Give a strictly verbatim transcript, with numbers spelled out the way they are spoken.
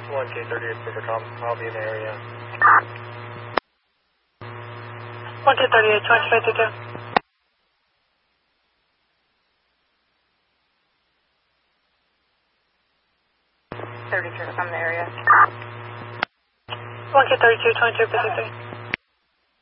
one K thirty-eight Supercom, I'll be in the area. one K thirty-eight, two fifty-two. thirty-two from the area. one K thirty-two, twenty-two fifty-three.